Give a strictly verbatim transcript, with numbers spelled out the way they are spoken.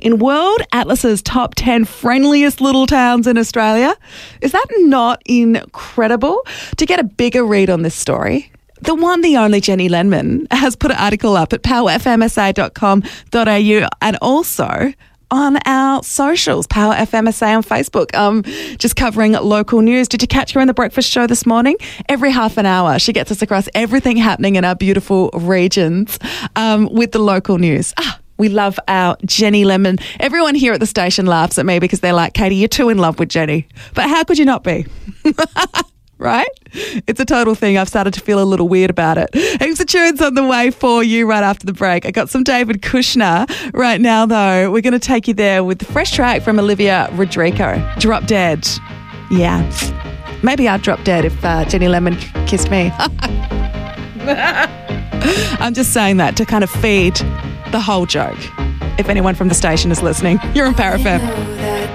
in World Atlas's top ten friendliest little towns in Australia. Is that not incredible? To get a bigger read on this story, the one, the only Jenny Lenman has put an article up at power f m s a dot com dot a u and also on our socials, Power F M S A on Facebook, um, just covering local news. Did you catch her on the breakfast show this morning? Every half an hour, she gets us across everything happening in our beautiful regions um, with the local news. Ah, we love our Jenny Lenman. Everyone here at the station laughs at me because they're like, Katie, you're too in love with Jenny. But how could you not be? Right? It's a total thing. I've started to feel a little weird about it. Heaps of tunes on the way for you right after the break. I got some David Kushner right now, though. We're going to take you there with the fresh track from Olivia Rodrigo, Drop Dead. Yeah. Maybe I'd drop dead if uh, Jenny Lenman kissed me. I'm just saying that to kind of feed the whole joke. If anyone from the station is listening, you're on Power F M.